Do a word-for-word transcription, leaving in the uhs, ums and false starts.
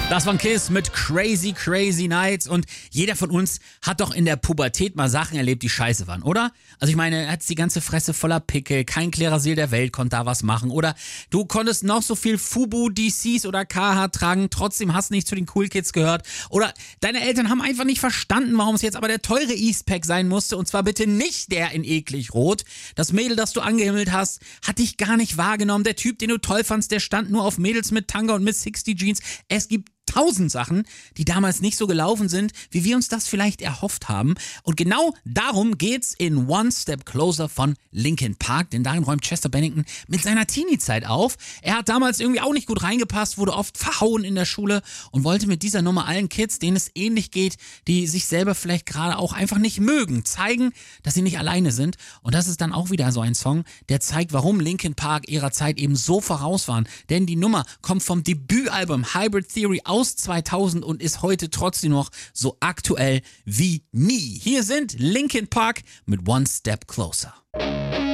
Das war Kiss mit Crazy Crazy Nights und jeder von uns hat doch in der Pubertät mal Sachen erlebt, die scheiße waren, oder? Also ich meine, er hat die ganze Fresse voller Pickel, kein Klererseel der Welt konnte da was machen oder du konntest noch so viel Fubu, D Cs oder K H tragen, trotzdem hast nicht zu den Cool Kids gehört oder deine Eltern haben einfach nicht verstanden, warum es jetzt aber der teure Eastpak sein musste und zwar bitte nicht der in eklig rot. Das Mädel, das du angehimmelt hast, hat dich gar nicht wahrgenommen. Der Typ, den du toll fandst, der stand nur auf Mädels mit Tanga und mit sixty Jeans. Es gibt tausend Sachen, die damals nicht so gelaufen sind, wie wir uns das vielleicht erhofft haben. Und genau darum geht's in One Step Closer von Linkin Park, denn darin räumt Chester Bennington mit seiner Teenie-Zeit auf. Er hat damals irgendwie auch nicht gut reingepasst, wurde oft verhauen in der Schule und wollte mit dieser Nummer allen Kids, denen es ähnlich geht, die sich selber vielleicht gerade auch einfach nicht mögen, zeigen, dass sie nicht alleine sind. Und das ist dann auch wieder so ein Song, der zeigt, warum Linkin Park ihrer Zeit eben so voraus waren. Denn die Nummer kommt vom Debütalbum Hybrid Theory aus zweitausend und ist heute trotzdem noch so aktuell wie nie. Hier sind Linkin Park mit One Step Closer.